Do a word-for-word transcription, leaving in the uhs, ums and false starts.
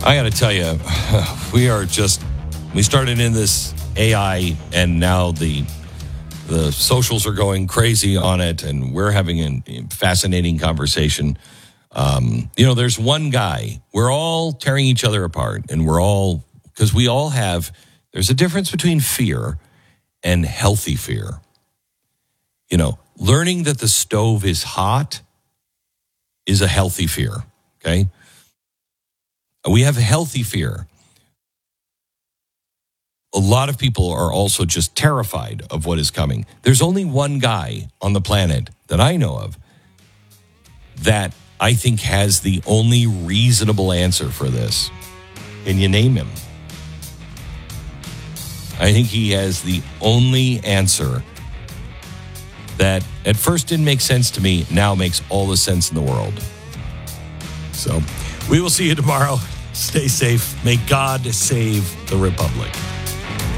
I got to tell you, we are just, we started in this A I and now the the socials are going crazy on it and we're having a fascinating conversation. Um, you know, there's one guy, we're all tearing each other apart and we're all, because we all have, there's a difference between fear and healthy fear. You know, learning that the stove is hot is a healthy fear, okay? We have a healthy fear. A lot of people are also just terrified of what is coming. There's only one guy on the planet that I know of that I think has the only reasonable answer for this. Can you name him? I think he has the only answer that at first didn't make sense to me, now makes all the sense in the world. So we will see you tomorrow. Stay safe. May God save the Republic.